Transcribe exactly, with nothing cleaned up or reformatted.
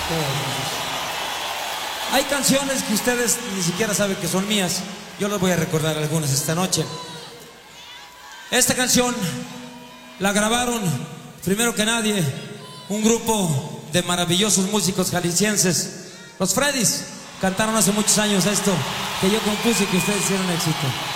Hay canciones que ustedes ni siquiera saben que son mías. Yo les voy a recordar algunas esta noche. Esta canción la grabaron, primero que nadie, un grupo de maravillosos músicos jaliscienses. Los Freddys cantaron hace muchos años esto que yo compuse y que ustedes hicieron éxito.